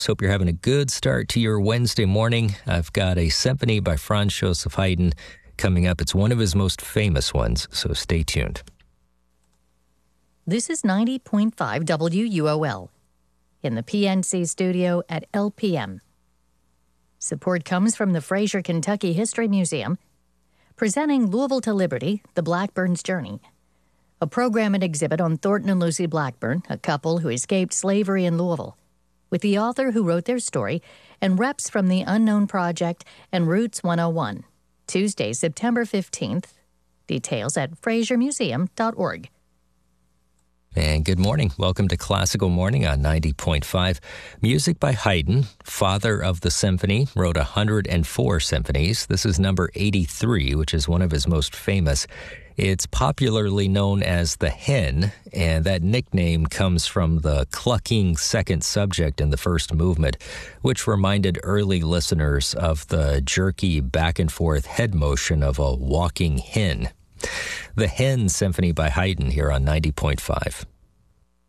Hope you're having a good start to your Wednesday morning. I've got a symphony by Franz Joseph Haydn coming up. It's one of his most famous ones, so stay tuned. This is 90.5 WUOL in the PNC studio at LPM. Support comes from the Fraser Kentucky History Museum, presenting Louisville to Liberty, The Blackburn's Journey, a program and exhibit on Thornton and Lucy Blackburn, a couple who escaped slavery in Louisville, with the author who wrote their story and reps from the Unknown Project and Roots 101. Tuesday, September 15th. Details at frasermuseum.org. And good morning. Welcome to Classical Morning on 90.5. Music by Haydn, father of the symphony, wrote 104 symphonies. This is number 83, which is one of his most famous. It's popularly known as the Hen, and that nickname comes from the clucking second subject in the first movement, which reminded early listeners of the jerky back and forth head motion of a walking hen. The Hen Symphony by Haydn here on 90.5.